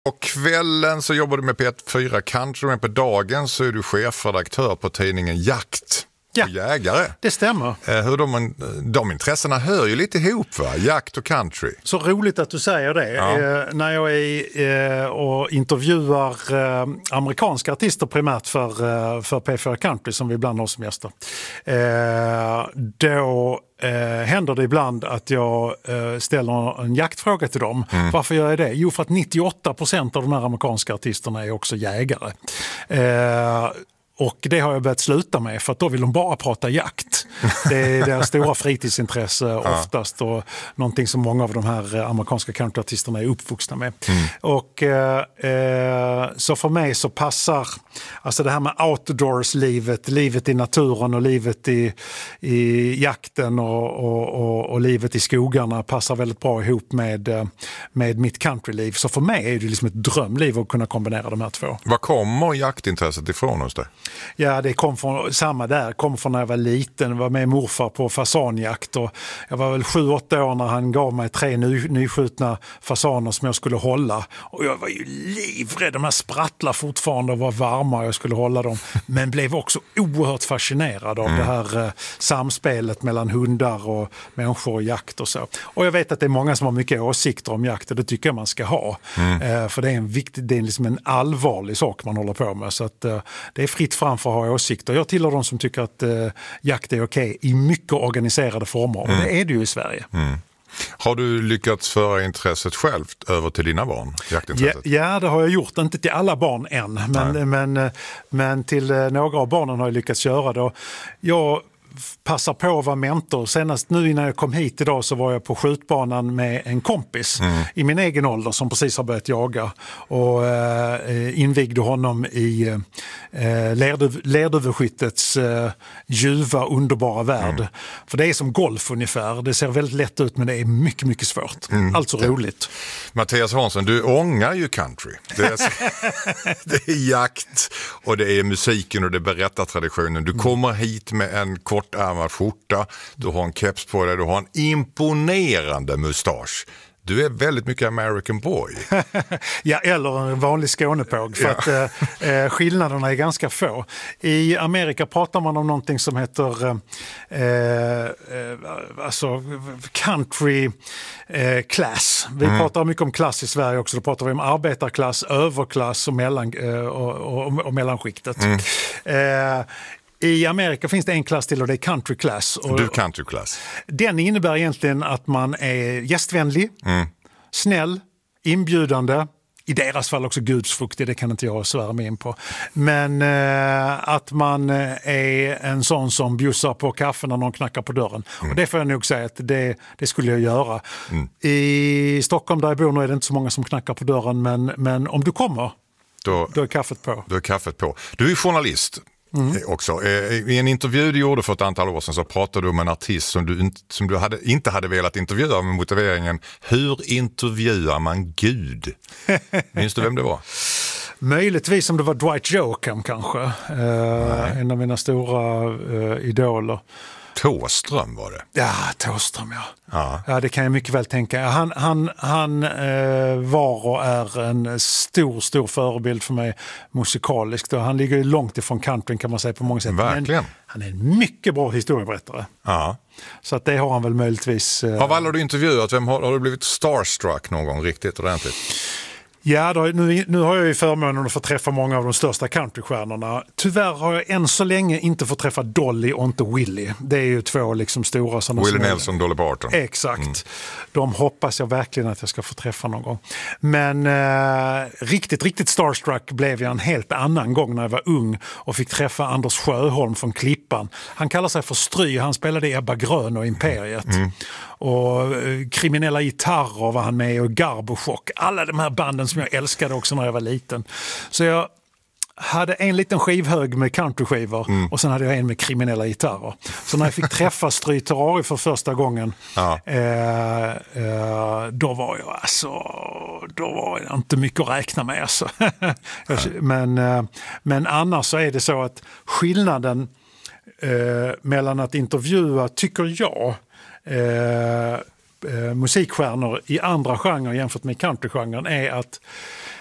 På kvällen så jobbar du med P4 Country, men på dagen så är du chefredaktör på tidningen Jakt. Ja, jägare. Det stämmer. Hur de intressena hör ju lite ihop, va? Jakt och country. Så roligt att du säger det. Ja. När jag är och intervjuar amerikanska artister primärt för P4 Country som vi ibland har som gäster. Då händer det ibland att jag ställer en jaktfråga till dem. Varför gör jag det? Jo, för att 98% av de här amerikanska artisterna är också jägare. Och det har jag börjat sluta med, för att då vill de bara prata jakt. Det är deras stora fritidsintresse oftast, och någonting som många av de här amerikanska countryartisterna är uppvuxna med. Och så för mig så passar alltså det här med outdoors-livet, livet i naturen och livet i jakten och livet i skogarna passar väldigt bra ihop med mitt countryliv. Så för mig är det liksom ett drömliv att kunna kombinera de här två. Var kommer jaktintresset ifrån hos dig? Ja, det kom från kom från när jag var liten. Jag var med morfar på fasanjakt, och jag var väl 7-8 år när han gav mig 3 nyskjutna fasaner som jag skulle hålla. Och jag var ju livrädd. De här sprattlar fortfarande och var varma och jag skulle hålla dem. Men blev också oerhört fascinerad av det här samspelet mellan hundar och människor och jakt och så. Och jag vet att det är många som har mycket åsikter om jakt, och det tycker jag man ska ha. För det är liksom en allvarlig sak man håller på med. Så att det är fritt fram för att ha åsikter. Jag tillhör de som tycker att jakt är okej i mycket organiserade former. Och det är det ju i Sverige. Har du lyckats föra intresset själv över till dina barn? Jaktintresset? Ja, det har jag gjort. Inte till alla barn än. Men till några av barnen har jag lyckats göra det. Jag passar på att vara mentor. Senast nu innan jag kom hit idag så var jag på skjutbanan med en kompis i min egen ålder som precis har börjat jaga, och invigde honom i lerduveskyttets ljuva, underbara värld. För det är som golf ungefär. Det ser väldigt lätt ut, men det är mycket, mycket svårt. Alltså roligt. Mattias Hansson, du ångar ju country. Det är jakt, och det är musiken och det är berättartraditionen. Du kommer hit med en kortärmad skjorta, du har en keps på dig, du har en imponerande mustasch. Du är väldigt mycket American boy. Ja, eller en vanlig Skånepåg, för att skillnaderna är ganska få. I Amerika pratar man om någonting som heter alltså country class. Vi pratar mycket om klass i Sverige också. Då pratar vi om arbetarklass, överklass och mellanskiktet. I Amerika finns det en klass till, och det är country class. Och du country class. Den innebär egentligen att man är gästvänlig, snäll, inbjudande. I deras fall också gudsfruktig, det kan inte jag svära mig in på. Men att man är en sån som bjussar på kaffe när någon knackar på dörren. Och det får jag nog säga att det skulle jag göra. I Stockholm där jag bor nu är det inte så många som knackar på dörren, men om du kommer, då är kaffet på. Då är kaffet på. Du är journalist. Också. I en intervju du gjorde för ett antal år sedan så pratade du om en artist som du inte hade velat intervjua, med motiveringen: hur intervjuar man Gud? Minns du vem det var? Möjligtvis om det var Dwight Yoakam kanske. En av mina stora idoler. Thåström var det. Ja, Thåström, ja, det kan jag mycket väl tänka. Han var och är en stor förebild för mig musikaliskt. Han ligger ju långt ifrån countryn, kan man säga, på många sätt. Verkligen. Men han är en mycket bra historieberättare. Ja. Så att det har han väl möjligtvis... Av alla du intervjuat, har du blivit starstruck någon gång riktigt ordentligt? Ja, nu har jag ju förmånen att få träffa många av de största countrystjärnorna. Tyvärr har jag än så länge inte fått träffa Dolly och inte Willie. Det är ju två liksom stora sådana. Willie Nelson, Dolly Parton. Exakt. De hoppas jag verkligen att jag ska få träffa någon gång. Men riktigt starstruck blev jag en helt annan gång när jag var ung och fick träffa Anders Sjöholm från Klippan. Han kallar sig för Stry, han spelade i Ebba Grön och Imperiet. Och Kriminella gitarrer var han med, och Garbochock. Alla de här banden som jag älskade också när jag var liten. Så jag hade en liten skivhög med countryskivor och sen hade jag en med kriminella gitarrer. Så när jag fick träffa Stry Terrari för första gången, då var jag inte mycket att räkna med. Alltså. Men annars så är det så att skillnaden mellan att intervjua, tycker jag, musikstjärnor i andra genrer jämfört med countrygenren är att